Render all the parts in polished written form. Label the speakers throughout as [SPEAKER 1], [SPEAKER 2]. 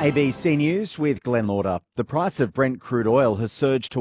[SPEAKER 1] ABC News with Glenn Lauder. The price of Brent crude oil has surged to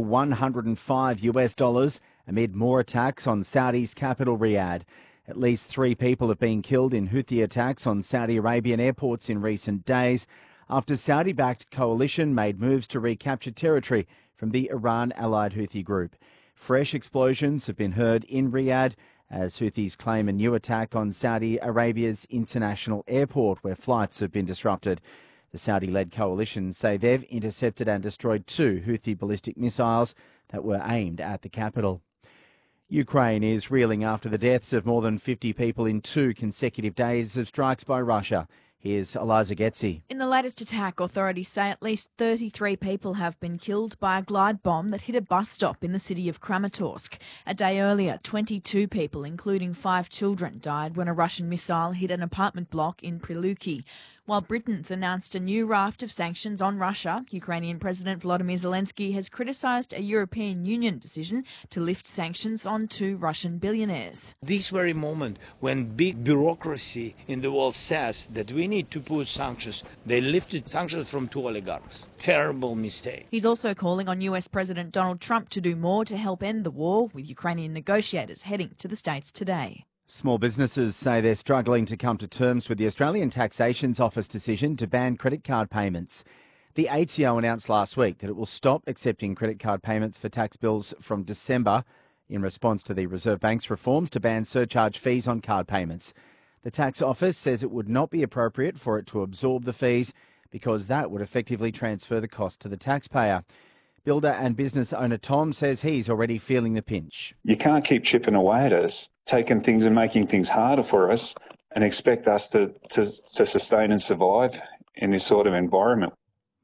[SPEAKER 1] $105 amid more attacks on Saudi's capital Riyadh. At least 3 people have been killed in Houthi attacks on Saudi Arabian airports in recent days after Saudi-backed coalition made moves to recapture territory from the Iran-allied Houthi group. Fresh explosions have been heard in Riyadh as Houthis claim a new attack on Saudi Arabia's international airport where flights have been disrupted. The Saudi-led coalition say they've intercepted and destroyed 2 Houthi ballistic missiles that were aimed at the capital. Ukraine is reeling after the deaths of more than 50 people in 2 consecutive days of strikes by Russia. Here's Eliza Getzi.
[SPEAKER 2] In the latest attack, authorities say at least 33 people have been killed by a glide bomb that hit a bus stop in the city of Kramatorsk. A day earlier, 22 people, including 5 children, died when a Russian missile hit an apartment block in Priluki. While Britain's announced a new raft of sanctions on Russia, Ukrainian President Volodymyr Zelensky has criticised a European Union decision to lift sanctions on 2 Russian billionaires.
[SPEAKER 3] This very moment when big bureaucracy in the world says that we need to put sanctions, they lifted sanctions from 2 oligarchs. Terrible mistake.
[SPEAKER 2] He's also calling on US President Donald Trump to do more to help end the war, with Ukrainian negotiators heading to the States today.
[SPEAKER 1] Small businesses say they're struggling to come to terms with the Australian Taxation's Office decision to ban credit card payments. The ATO announced last week that it will stop accepting credit card payments for tax bills from December in response to the Reserve Bank's reforms to ban surcharge fees on card payments. The Tax Office says it would not be appropriate for it to absorb the fees because that would effectively transfer the cost to the taxpayer. Builder and business owner Tom says he's already feeling the pinch.
[SPEAKER 4] You can't keep chipping away at us, taking things and making things harder for us and expect us to sustain and survive in this sort of environment.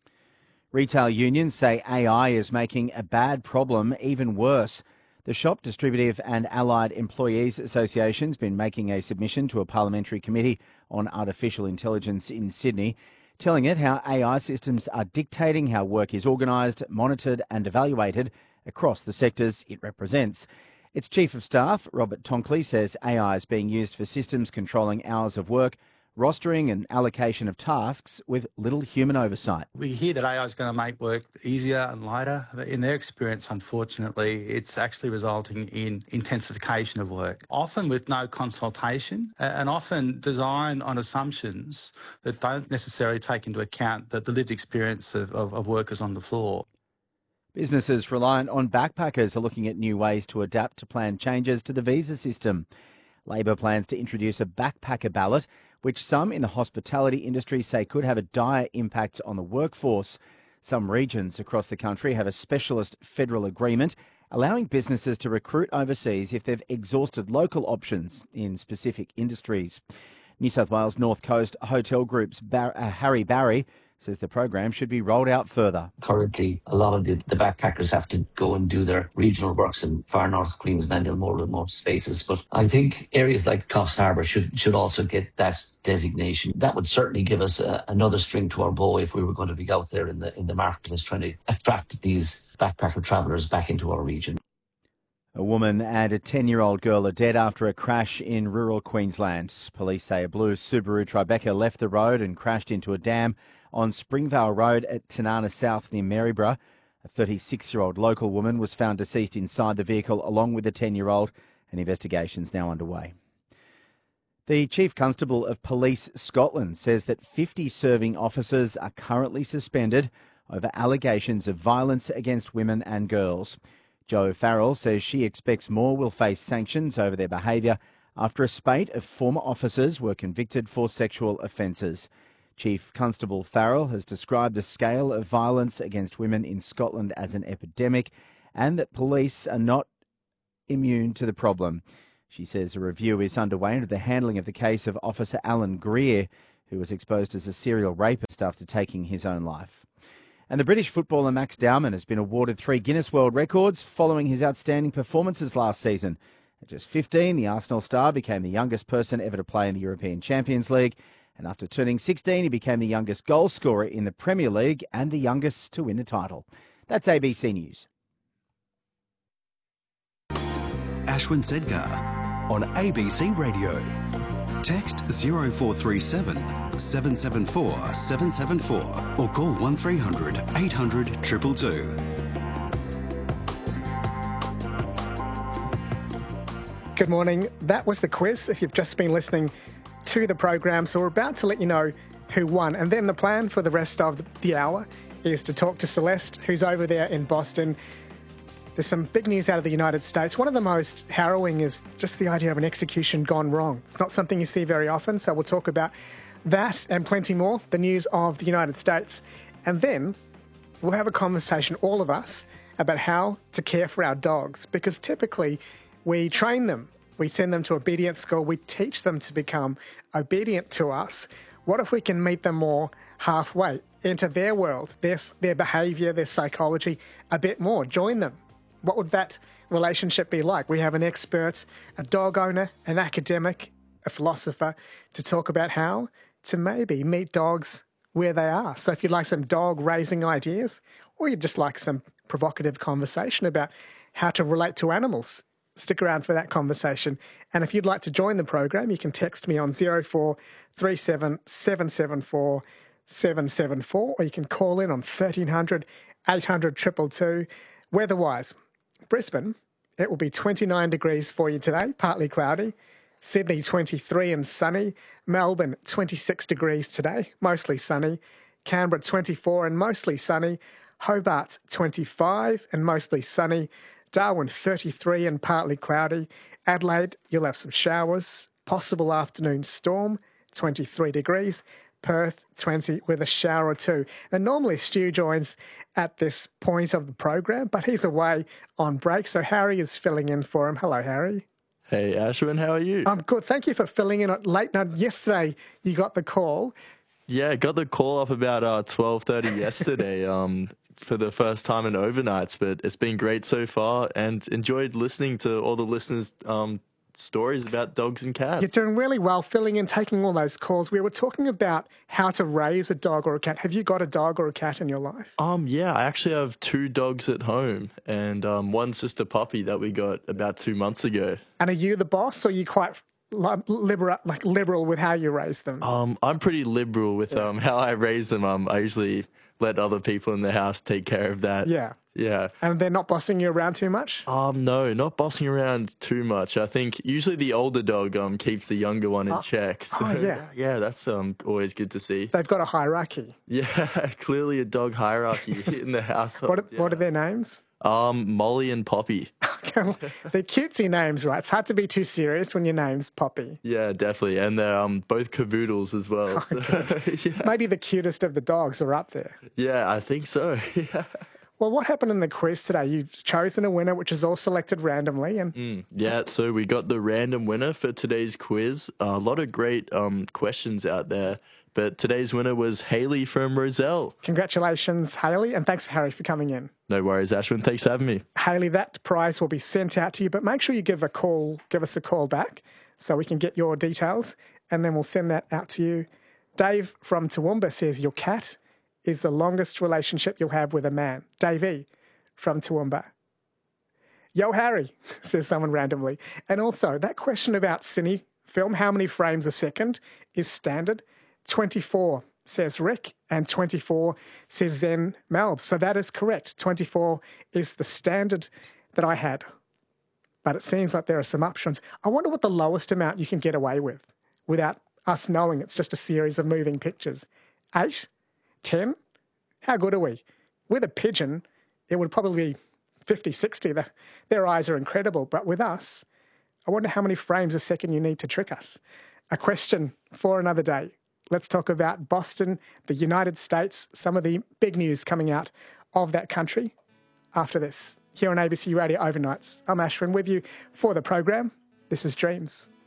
[SPEAKER 1] Retail unions say AI is making a bad problem even worse. The Shop, Distributive and Allied Employees Association's been making a submission to a parliamentary committee on artificial intelligence in Sydney, telling it how AI systems are dictating how work is organised, monitored and evaluated across the sectors it represents. Its Chief of Staff, Robert Tonkley, says AI is being used for systems controlling hours of work, rostering and allocation of tasks with little human oversight.
[SPEAKER 5] We hear that AI is going to make work easier and lighter. In their experience, unfortunately, it's actually resulting in intensification of work, often with no consultation and often designed on assumptions that don't necessarily take into account the lived experience of workers on the floor.
[SPEAKER 1] Businesses reliant on backpackers are looking at new ways to adapt to planned changes to the visa system. Labor plans to introduce a backpacker ballot, which some in the hospitality industry say could have a dire impact on the workforce. Some regions across the country have a specialist federal agreement allowing businesses to recruit overseas if they've exhausted local options in specific industries. New South Wales North Coast Hotel Group's Harry Barry says the program should be rolled out further.
[SPEAKER 6] Currently, a lot of the backpackers have to go and do their regional works in far north Queensland and more remote spaces. But I think areas like Coffs Harbour should also get that designation. That would certainly give us another string to our bow if we were going to be out there in the marketplace trying to attract these backpacker travellers back into our region.
[SPEAKER 1] A woman and a 10-year-old girl are dead after a crash in rural Queensland. Police say a blue Subaru Tribeca left the road and crashed into a dam on Springvale Road at Tanana South near Maryborough. A 36-year-old local woman was found deceased inside the vehicle along with a 10-year-old, and investigations now underway. The Chief Constable of Police Scotland says that 50 serving officers are currently suspended over allegations of violence against women and girls. Jo Farrell says she expects more will face sanctions over their behaviour after a spate of former officers were convicted for sexual offences. Chief Constable Farrell has described the scale of violence against women in Scotland as an epidemic and that police are not immune to the problem. She says a review is underway into the handling of the case of Officer Alan Greer, who was exposed as a serial rapist after taking his own life. And the British footballer Max Dowman has been awarded 3 Guinness World Records following his outstanding performances last season. At just 15, the Arsenal star became the youngest person ever to play in the European Champions League. And after turning 16, he became the youngest goal scorer in the Premier League and the youngest to win the title. That's ABC News.
[SPEAKER 7] Ashwin Sedgar on ABC Radio. Text 0437 774 774 or call 1300 800 222.
[SPEAKER 8] Good morning. That was the quiz. If you've just been listening to the program, so we're about to let you know who won. And then the plan for the rest of the hour is to talk to Celeste, who's over there in Boston. There's some big news out of the United States. One of the most harrowing is just the idea of an execution gone wrong. It's not something you see very often, so we'll talk about that and plenty more, the news of the United States. And then we'll have a conversation, all of us, about how to care for our dogs, because typically we train them. We send them to obedience school. We teach them to become obedient to us. What if we can meet them more halfway into their world, their behaviour, their psychology a bit more? Join them. What would that relationship be like? We have an expert, a dog owner, an academic, a philosopher to talk about how to maybe meet dogs where they are. So if you'd like some dog raising ideas, or you'd just like some provocative conversation about how to relate to animals, stick around for that conversation. And if you'd like to join the program, you can text me on 0437 774 774, or you can call in on 1300 800 222. Weather-wise, Brisbane, it will be 29 degrees for you today, partly cloudy. Sydney, 23 and sunny. Melbourne, 26 degrees today, mostly sunny. Canberra, 24 and mostly sunny. Hobart, 25 and mostly sunny. Darwin, 33 and partly cloudy. Adelaide, you'll have some showers. Possible afternoon storm, 23 degrees. Perth, 20 with a shower or two. And normally Stu joins at this point of the program, but he's away on break, so Harry is filling in for him. Hello, Harry.
[SPEAKER 9] Hey, Ashwin, how are you?
[SPEAKER 8] I'm good. Thank you for filling in late. Now, yesterday you got the call.
[SPEAKER 9] Yeah, got the call up about 12:30 yesterday for the first time in overnights, but it's been great so far and enjoyed listening to all the listeners' stories about dogs and cats.
[SPEAKER 8] You're doing really well filling in, taking all those calls. We were talking about how to raise a dog or a cat. Have you got a dog or a cat in your life?
[SPEAKER 9] Yeah, I actually have 2 dogs at home, and one's just a puppy that we got about 2 months ago.
[SPEAKER 8] And are you the boss, or are you quite liberal with how you raise them?
[SPEAKER 9] I'm pretty liberal with how I raise them. I usually let other people in the house take care of that.
[SPEAKER 8] Yeah.
[SPEAKER 9] Yeah.
[SPEAKER 8] And they're not bossing you around too much?
[SPEAKER 9] No, not bossing around too much. I think usually the older dog keeps the younger one in check. So, yeah, that's always good to see.
[SPEAKER 8] They've got a hierarchy.
[SPEAKER 9] Yeah, clearly a dog hierarchy in the household.
[SPEAKER 8] What are their names?
[SPEAKER 9] Molly and Poppy.
[SPEAKER 8] Okay, well, they're cutesy names, right? It's hard to be too serious when your name's Poppy.
[SPEAKER 9] Yeah, definitely. And they're both cavoodles as well. So, yeah.
[SPEAKER 8] Maybe the cutest of the dogs are up there.
[SPEAKER 9] Yeah, I think so. Yeah.
[SPEAKER 8] Well, what happened in the quiz today? You've chosen a winner, which is all selected randomly. And
[SPEAKER 9] Yeah, so we got the random winner for today's quiz. A lot of great questions out there. But today's winner was Haley from Roselle.
[SPEAKER 8] Congratulations, Haley, and thanks, Harry, for coming in.
[SPEAKER 9] No worries, Ashwin. Thanks for having me.
[SPEAKER 8] Haley, that prize will be sent out to you, but make sure you give us a call back so we can get your details, and then we'll send that out to you. Dave from Toowoomba says your cat is the longest relationship you'll have with a man. Dave E. from Toowoomba. Yo, Harry, says someone randomly. And also, that question about cine film, how many frames a second, is standard. 24, says Rick, and 24, says Zen Melb. So that is correct. 24 is the standard that I had. But it seems like there are some options. I wonder what the lowest amount you can get away with without us knowing it's just a series of moving pictures. 8? 10? How good are we? With a pigeon, it would probably be 50, 60. Their eyes are incredible. But with us, I wonder how many frames a second you need to trick us. A question for another day. Let's talk about Boston, the United States, some of the big news coming out of that country after this. Here on ABC Radio Overnights, I'm Ashwin with you for the program. This is Dreams.